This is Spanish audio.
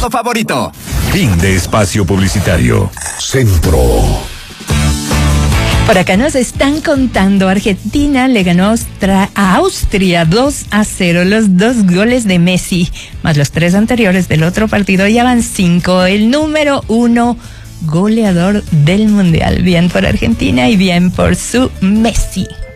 supermercado favorito. Fin de espacio publicitario. Centro. Por acá nos están contando, Argentina le ganó a Austria 2-0, los 2 goles de Messi, más los 3 anteriores del otro partido, ya van 5, el número 1 goleador del Mundial. Bien por Argentina y bien por su Messi.